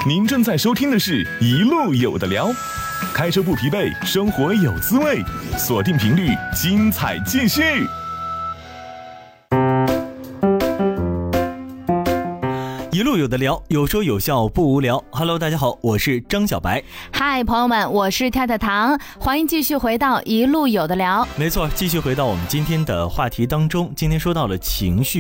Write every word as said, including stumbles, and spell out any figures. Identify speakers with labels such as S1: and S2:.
S1: 您正在收听的是一路有的聊，开车不疲惫，生活有滋味，锁定频率，精彩继续。
S2: 一路有的聊，有说有笑不无聊。Hello， 大家好，我是张小白。
S3: 嗨，朋友们，我是跳跳糖，欢迎继续回到一路有的聊。
S2: 没错，继续回到我们今天的话题当中。今天说到了情绪